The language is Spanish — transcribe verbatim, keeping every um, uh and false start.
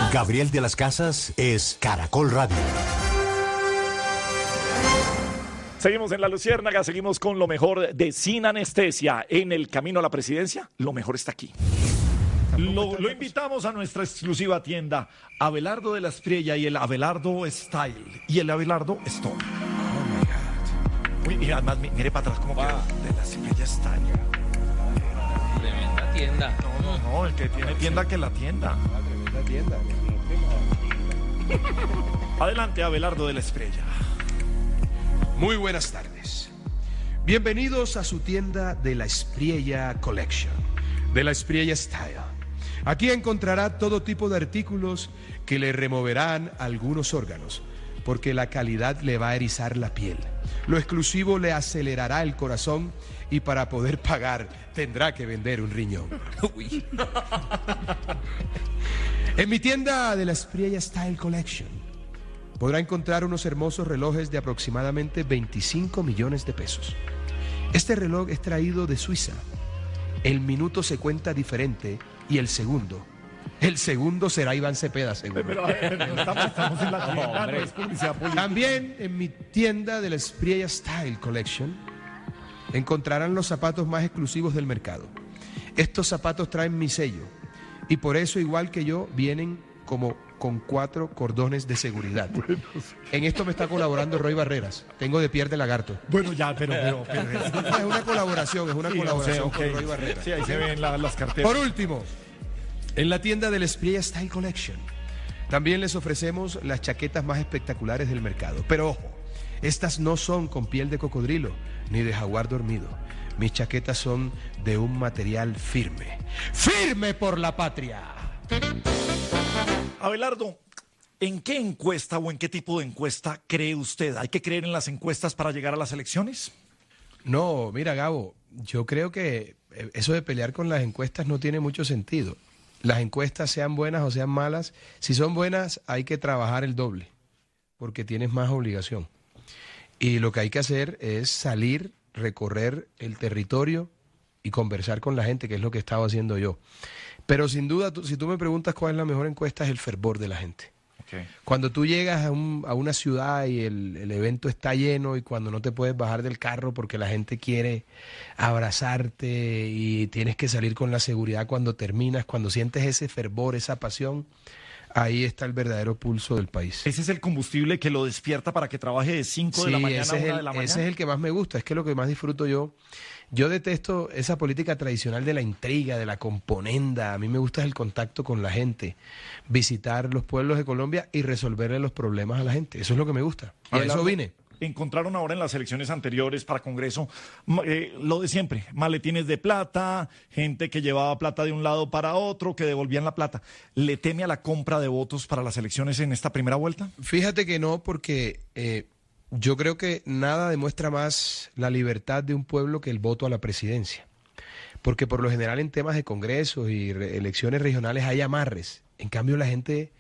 Gabriel de las Casas es Caracol Radio. Seguimos en La Luciérnaga, seguimos con lo mejor de Sin Anestesia. En el camino a la presidencia, lo mejor está aquí. Lo, lo invitamos a nuestra exclusiva tienda, Abelardo de la Espriella y el Abelardo Style y el Abelardo Stone. Oh my God. Uy, y además, mire para atrás como wow. Que de la Espriella Style. Tremenda tienda. No, no, no, el que tiene tienda que la tienda. Una tremenda tienda. Adelante, Abelardo de la Espriella. Muy buenas tardes. Bienvenidos a su tienda de la Espriella Collection, de la Espriella Style. Aquí encontrará todo tipo de artículos que le removerán algunos órganos, porque la calidad le va a erizar la piel. Lo exclusivo le acelerará el corazón y para poder pagar tendrá que vender un riñón. Uy. En mi tienda de la Espriella Style Collection podrá encontrar unos hermosos relojes de aproximadamente veinticinco millones de pesos. Este reloj es traído de Suiza. El minuto se cuenta diferente y el segundo, el segundo será Iván Cepeda, seguro. Pero, pero, pero estamos, estamos en la tienda, no, no es publicidad política. También en mi tienda de la Espriella Style Collection encontrarán los zapatos más exclusivos del mercado. Estos zapatos traen mi sello y por eso, igual que yo, vienen como con cuatro cordones de seguridad. Bueno, sí. En esto me está colaborando Roy Barreras. Tengo de piel de lagarto. Bueno, ya, pero... pero, pero es una colaboración, es una sí, colaboración okay, okay. con Roy Barreras. Sí, ahí se ven la, las carteras. Por último, en la tienda del Espriella Style Collection también les ofrecemos las chaquetas más espectaculares del mercado. Pero ojo, estas no son con piel de cocodrilo ni de jaguar dormido. Mis chaquetas son de un material firme. ¡Firme por la patria! Abelardo, ¿en qué encuesta o en qué tipo de encuesta cree usted? ¿Hay que creer en las encuestas para llegar a las elecciones? No, mira, Gabo, yo creo que eso de pelear con las encuestas no tiene mucho sentido. Las encuestas, sean buenas o sean malas, si son buenas hay que trabajar el doble, porque tienes más obligación. Y lo que hay que hacer es salir, recorrer el territorio y conversar con la gente, que es lo que estaba haciendo yo. Pero sin duda, tú, si tú me preguntas cuál es la mejor encuesta, es el fervor de la gente. Okay. Cuando tú llegas a, un, a una ciudad y el, el evento está lleno y cuando no te puedes bajar del carro porque la gente quiere abrazarte y tienes que salir con la seguridad cuando terminas, cuando sientes ese fervor, esa pasión, ahí está el verdadero pulso del país. Ese es el combustible que lo despierta para que trabaje de cinco de la mañana a una de la mañana. Ese es el que más me gusta, es que lo que más disfruto yo. Yo detesto esa política tradicional de la intriga, de la componenda. A mí me gusta el contacto con la gente, visitar los pueblos de Colombia y resolverle los problemas a la gente. Eso es lo que me gusta. Y a eso vine. Encontraron ahora en las elecciones anteriores para Congreso eh, lo de siempre, maletines de plata, gente que llevaba plata de un lado para otro, que devolvían la plata. ¿Le teme a la compra de votos para las elecciones en esta primera vuelta? Fíjate que no, porque eh, yo creo que nada demuestra más la libertad de un pueblo que el voto a la presidencia. Porque por lo general en temas de congresos y re- elecciones regionales hay amarres. En cambio la gente